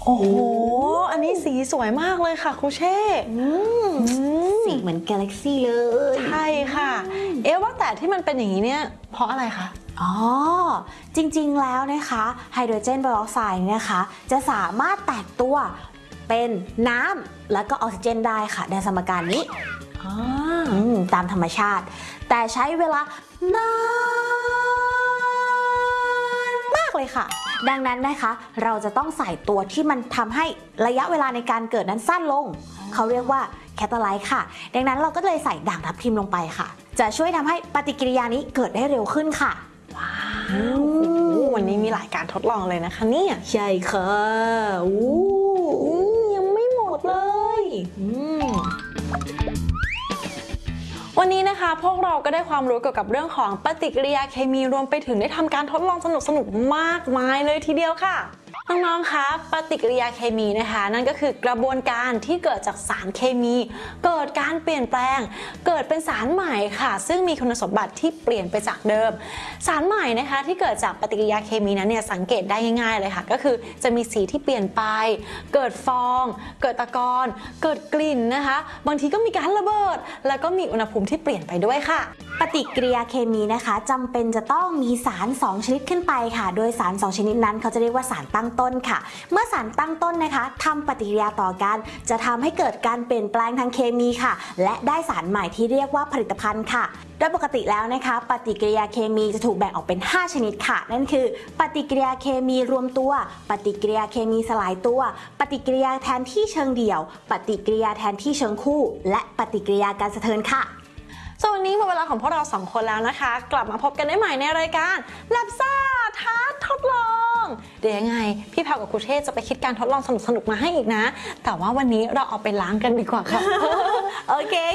โอ้โหอันนี้สีสวยมากเลยค่ะครูเช่สีเหมือนกาแล็กซี่เลยใช่ค่ะว่าแต่ที่มันเป็นอย่างนี้เนี่ยเพราะอะไรคะจริงๆแล้วนะคะไฮโดรเจนไบออกไซด์นะคะจะสามารถแตกตัวเป็นน้ำแล้วก็ออกซิเจนได้ค่ะในสมการนี้ตามธรรมชาติแต่ใช้เวลานานมากเลยค่ะดังนั้นนะคะเราจะต้องใส่ตัวที่มันทำให้ระยะเวลาในการเกิดนั้นสั้นลงเขาเรียกว่าแคตาไลซ์ค่ะดังนั้นเราก็เลยใส่ด่างทับทิมลงไปค่ะจะช่วยทำให้ปฏิกิริยานี้เกิดได้เร็วขึ้นค่ะว้าววันนี้มีหลายการทดลองเลยนะคะเนี่ยใช่ค่ะยังไม่หมดเลยวันนี้นะคะพวกเราก็ได้ความรู้เกี่ยวกับเรื่องของปฏิกิริยาเคมีรวมไปถึงได้ทำการทดลองสนุกๆมากมายเลยทีเดียวค่ะน้องๆคะปฏิกิริยาเคมีนะคะนั่นก็คือกระบวนการที่เกิดจากสารเคมีเกิดการเปลี่ยนแปลงเกิดเป็นสารใหม่ค่ะซึ่งมีคุณสมบัติที่เปลี่ยนไปจากเดิมสารใหม่นะคะที่เกิดจากปฏิกิริยาเคมีนั้นเนี่ยสังเกตได้ง่ายๆเลยค่ะก็คือจะมีสีที่เปลี่ยนไปเกิดฟองเกิดตะกอนเกิดกลิ่นนะคะบางทีก็มีการระเบิดแล้วก็มีอุณหภูมิที่เปลี่ยนไปด้วยค่ะปฏิกิริยาเคมีนะคะจำเป็นจะต้องมีสาร2ชนิดขึ้นไปค่ะโดยสาร2ชนิดนั้นเขาจะเรียกว่าสารตั้งต้นค่ะเมื่อสารตั้งต้นนะคะทำปฏิกิริยาต่อกันจะทำให้เกิดการเปลี่ยนแปลงทางเคมีค่ะและได้สารใหม่ที่เรียกว่าผลิตภัณฑ์ค่ะโดยปกติแล้วนะคะปฏิกิริยาเคมีจะถูกแบ่งออกเป็น5ชนิดค่ะนั่นคือปฏิกิริยาเคมีรวมตัวปฏิกิริยาเคมีสลายตัวปฏิกิริยาแทนที่เชิงเดี่ยวปฏิกิริยาแทนที่เชิงคู่และปฏิกิริยาการสะเทือนค่ะส่วนวันนี้หมดเวลาของพวกเรา2คนแล้วนะคะกลับมาพบกันได้ใหม่ในรายการแลบซ่าท้าทดลองเดี๋ยวยังไงพี่แพรกับครูเทศจะไปคิดการทดลองสนุกๆมาให้อีกนะแต่ว่าวันนี้เราเอาไปล้างกันดีกว่าค่ะโอเค